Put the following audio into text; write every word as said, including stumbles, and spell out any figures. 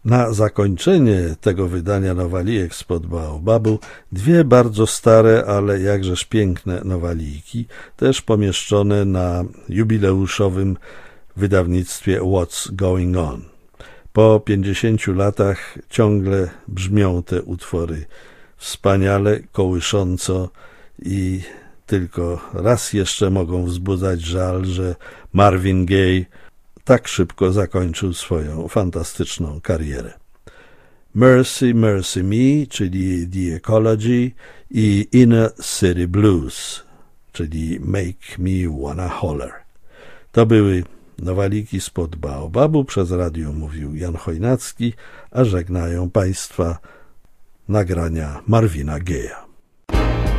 Na zakończenie tego wydania nowalijek spod Baobabu dwie bardzo stare, ale jakżeż piękne nowalijki, też pomieszczone na jubileuszowym wydawnictwie What's Going On. Po pięćdziesięciu latach ciągle brzmią te utwory wspaniale, kołysząco i tylko raz jeszcze mogą wzbudzać żal, że Marvin Gaye tak szybko zakończył swoją fantastyczną karierę. Mercy, Mercy Me, czyli The Ecology, i Inner City Blues, czyli Make Me Wanna Holler. To były nowaliki spod Baobabu. Przez radio mówił Jan Chojnacki, a żegnają Państwa nagrania Marvina Gaye'a.